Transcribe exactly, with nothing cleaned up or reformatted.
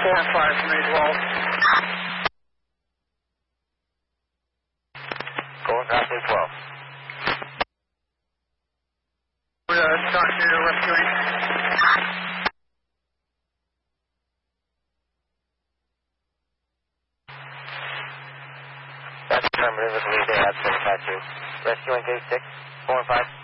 four and five from eight twelve. Going past eight twelve. Uh, start to rescuing. That's affirmative. I believe they had seven five two. Rescuing case six, four and five.